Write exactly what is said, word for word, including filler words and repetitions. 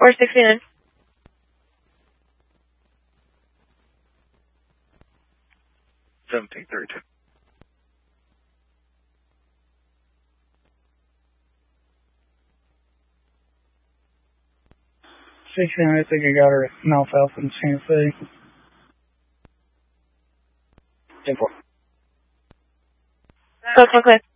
four sixty-nine. seventeen thirty-two. sixteen, I think I got her at North Alpha in Tennessee. ten four. Okay, clear.